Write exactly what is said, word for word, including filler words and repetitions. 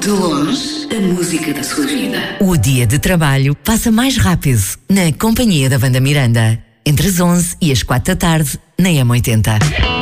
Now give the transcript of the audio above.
De longe, a música da sua vida. O dia de trabalho passa mais rápido na companhia da Wanda Miranda. Entre as onze e as quatro da tarde, na M oitenta.